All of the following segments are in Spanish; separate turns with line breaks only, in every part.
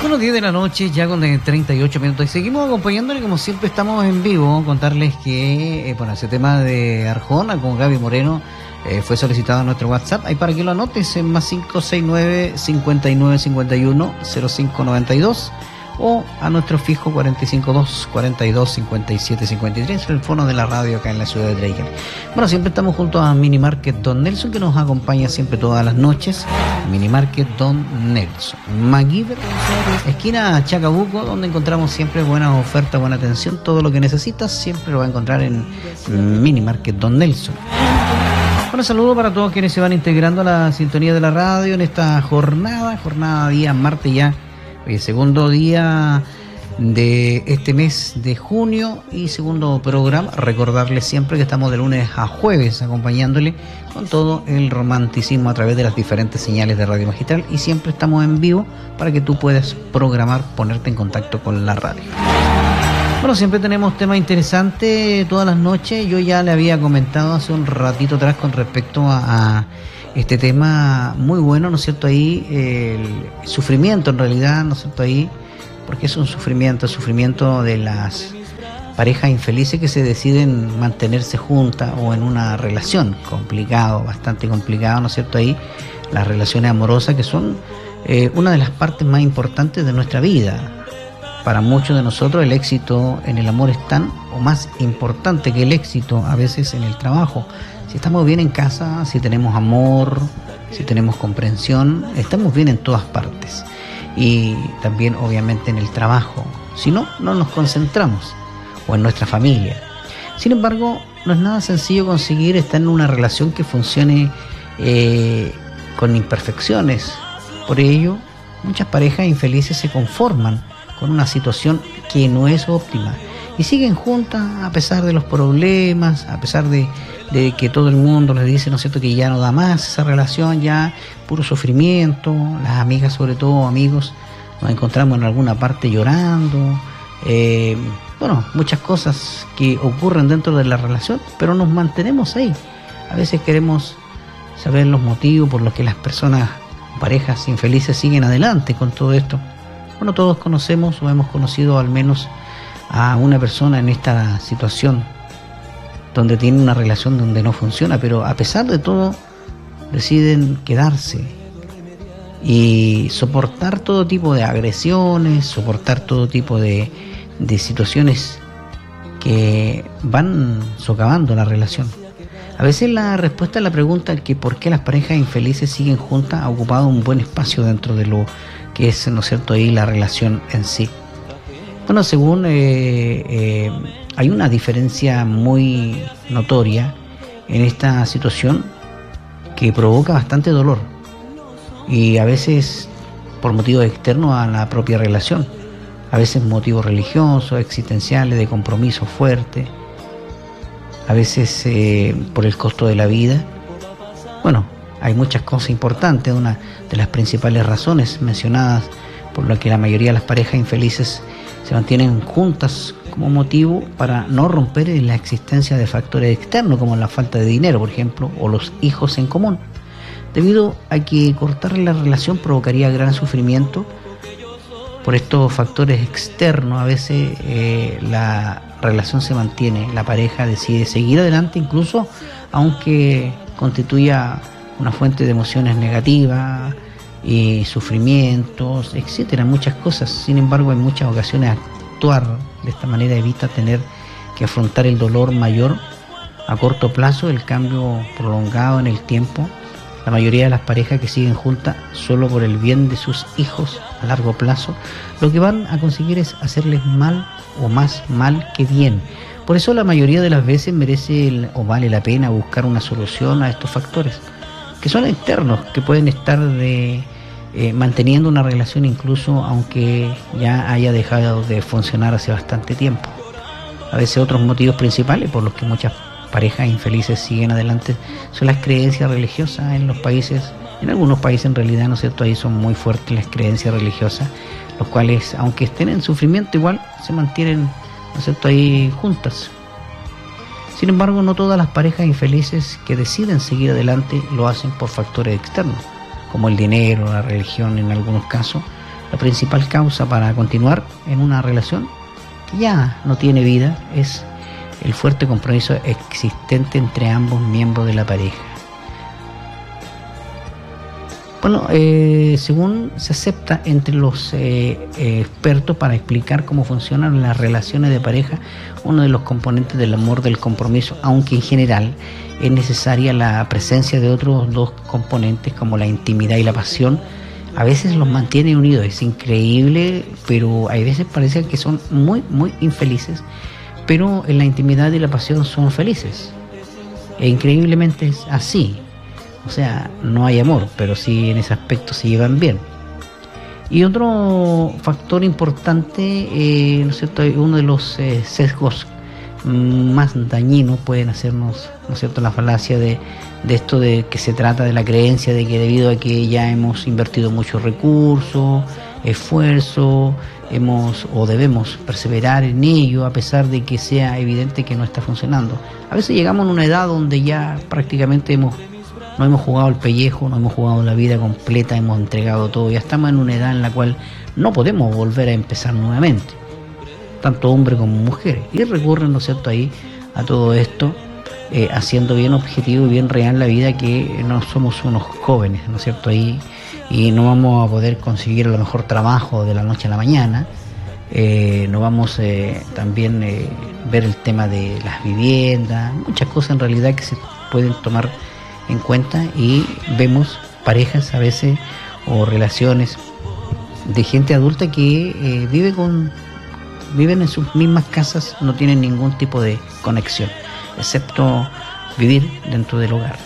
Son las 10 de la noche, ya con 38 minutos, y seguimos acompañándole como siempre. Estamos en vivo. Contarles que ese tema de Arjona con Gaby Moreno fue solicitado en nuestro WhatsApp. Ahí para que lo anotes, en más 569-5951-0592 o a nuestro fijo 452-42-57-53, el fono de la radio acá en la ciudad de Dreygen. Bueno, siempre estamos junto a Mini Market Don Nelson, que nos acompaña siempre todas las noches. Mini Market Don Nelson, MacGyver, esquina Chacabuco, donde encontramos siempre buenas ofertas, buena atención. Todo lo que necesitas siempre lo va a encontrar en Mini Market Don Nelson. Bueno, saludo para todos quienes se van integrando a la sintonía de la radio en esta jornada día martes ya. El segundo día de este mes de junio y segundo programa. Recordarles siempre que estamos de lunes a jueves acompañándole con todo el romanticismo a través de las diferentes señales de Radio Magistral, y siempre estamos en vivo para que tú puedas programar, ponerte en contacto con la radio. Bueno, siempre tenemos temas interesantes todas las noches. Yo ya le había comentado hace un ratito atrás con respecto a este tema muy bueno, ¿no es cierto? Ahí el sufrimiento en realidad, ¿no es cierto? Ahí, porque es un sufrimiento de las parejas infelices que se deciden mantenerse juntas o en una relación bastante complicado, ¿no es cierto? Ahí las relaciones amorosas, que son una de las partes más importantes de nuestra vida. Para muchos de nosotros el éxito en el amor es tan o más importante que el éxito a veces en el trabajo. Si estamos bien en casa, si tenemos amor, si tenemos comprensión, estamos bien en todas partes. Y también obviamente en el trabajo. Si no, no nos concentramos. O en nuestra familia. Sin embargo, no es nada sencillo conseguir estar en una relación que funcione con imperfecciones. Por ello, muchas parejas infelices se conforman con una situación que no es óptima y siguen juntas a pesar de los problemas, a pesar de que todo el mundo les dice, ¿no es cierto?, que ya no da más esa relación, ya puro sufrimiento. Las amigas, sobre todo amigos, nos encontramos en alguna parte llorando, muchas cosas que ocurren dentro de la relación, pero nos mantenemos ahí. A veces queremos saber los motivos por los que las personas, parejas infelices, siguen adelante con todo esto. Bueno, todos conocemos o hemos conocido al menos a una persona en esta situación donde tiene una relación donde no funciona, pero a pesar de todo deciden quedarse y soportar todo tipo de agresiones, soportar todo tipo de situaciones que van socavando la relación. A veces la respuesta a la pregunta que por qué las parejas infelices siguen juntas ha ocupado un buen espacio dentro de lo que es, ¿no es cierto?, ahí la relación en sí. Bueno, según hay una diferencia muy notoria en esta situación que provoca bastante dolor, y a veces por motivos externos a la propia relación, a veces motivos religiosos, existenciales, de compromiso fuerte, a veces por el costo de la vida. Bueno, hay muchas cosas importantes. Una de las principales razones mencionadas por la que la mayoría de las parejas infelices se mantienen juntas como motivo para no romper la existencia de factores externos como la falta de dinero, por ejemplo, o los hijos en común, debido a que cortar la relación provocaría gran sufrimiento. Por estos factores externos, a veces la relación se mantiene, la pareja decide seguir adelante, incluso aunque constituya una fuente de emociones negativas y sufrimientos, etcétera, muchas cosas. Sin embargo, en muchas ocasiones actuar de esta manera evita tener que afrontar el dolor mayor a corto plazo, el cambio prolongado en el tiempo. La mayoría de las parejas que siguen juntas solo por el bien de sus hijos a largo plazo, lo que van a conseguir es hacerles mal o más mal que bien. Por eso la mayoría de las veces merece o vale la pena buscar una solución a estos factores, que son externos, que pueden estar manteniendo una relación incluso aunque ya haya dejado de funcionar hace bastante tiempo. A veces otros motivos principales por los que muchas parejas infelices siguen adelante son las creencias religiosas en los países, en algunos países en realidad, ¿no es cierto?, ahí son muy fuertes las creencias religiosas, los cuales, aunque estén en sufrimiento, igual se mantienen, ¿no es cierto?, ahí juntas. Sin embargo, no todas las parejas infelices que deciden seguir adelante lo hacen por factores externos, como el dinero, la religión en algunos casos, La principal causa para continuar en una relación que ya no tiene vida es el fuerte compromiso existente entre ambos miembros de la pareja. Bueno, según se acepta entre los expertos para explicar cómo funcionan las relaciones de pareja, uno de los componentes del amor del compromiso, aunque en general es necesaria la presencia de otros dos componentes como la intimidad y la pasión, a veces los mantiene unidos. Es increíble, pero hay veces parece que son muy, muy infelices, pero en la intimidad y la pasión son felices. E increíblemente es así. O sea, no hay amor, pero sí en ese aspecto se llevan bien. Y otro factor importante, ¿no es cierto? Uno de los sesgos más dañinos pueden hacernos, ¿no es cierto?, la falacia de esto de que se trata de la creencia de que debido a que ya hemos invertido muchos recursos, esfuerzo, debemos perseverar en ello a pesar de que sea evidente que no está funcionando. A veces llegamos a una edad donde ya prácticamente no hemos jugado el pellejo, no hemos jugado la vida completa, hemos entregado todo, ya estamos en una edad en la cual no podemos volver a empezar nuevamente, tanto hombres como mujeres, y recurren, ¿no es cierto?, ahí a todo esto, haciendo bien objetivo y bien real la vida, que no somos unos jóvenes, ¿no es cierto?, ahí, y no vamos a poder conseguir a lo mejor trabajo de la noche a la mañana. No vamos también ver el tema de las viviendas, muchas cosas en realidad que se pueden tomar en cuenta, y vemos parejas a veces o relaciones de gente adulta que viven en sus mismas casas, no tienen ningún tipo de conexión, excepto vivir dentro del hogar.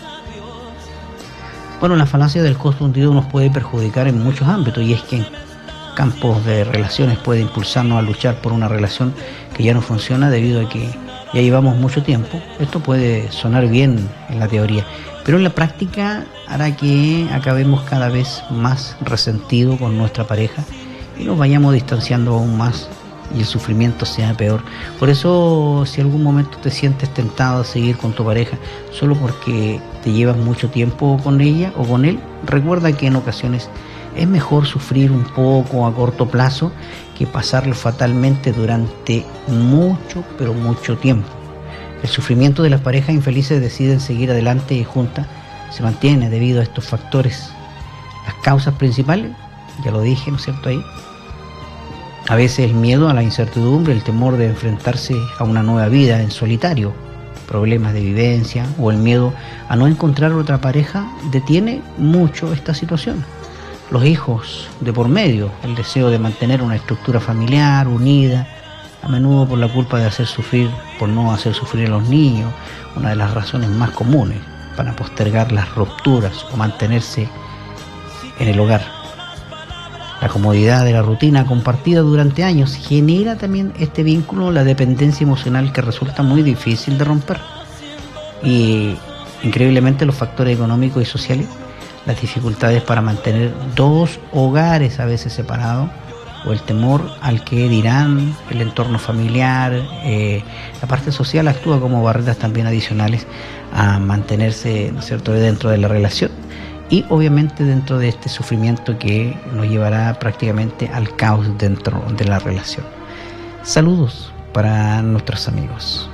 Bueno, la falacia del costo hundido nos puede perjudicar en muchos ámbitos, y es que en campos de relaciones puede impulsarnos a luchar por una relación que ya no funciona debido a que ya llevamos mucho tiempo. Esto puede sonar bien en la teoría, pero en la práctica hará que acabemos cada vez más resentidos con nuestra pareja y nos vayamos distanciando aún más y el sufrimiento sea peor. Por eso, si algún momento te sientes tentado a seguir con tu pareja solo porque te llevas mucho tiempo con ella o con él, recuerda que en ocasiones es mejor sufrir un poco a corto plazo que pasarlo fatalmente durante mucho, pero mucho tiempo. El sufrimiento de las parejas infelices deciden seguir adelante juntas se mantiene debido a estos factores. Las causas principales, ya lo dije, ¿no es cierto?, ahí. A veces el miedo a la incertidumbre, el temor de enfrentarse a una nueva vida en solitario, problemas de vivencia o el miedo a no encontrar otra pareja detiene mucho esta situación. Los hijos de por medio, el deseo de mantener una estructura familiar unida, a menudo por la culpa de por no hacer sufrir a los niños, una de las razones más comunes para postergar las rupturas o mantenerse en el hogar. La comodidad de la rutina compartida durante años genera también este vínculo, la dependencia emocional, que resulta muy difícil de romper. Y increíblemente los factores económicos y sociales, las dificultades para mantener dos hogares a veces separados, o el temor al que dirán, el entorno familiar, la parte social actúa como barreras también adicionales a mantenerse, ¿no es cierto?, dentro de la relación, y obviamente dentro de este sufrimiento que nos llevará prácticamente al caos dentro de la relación. Saludos para nuestros amigos.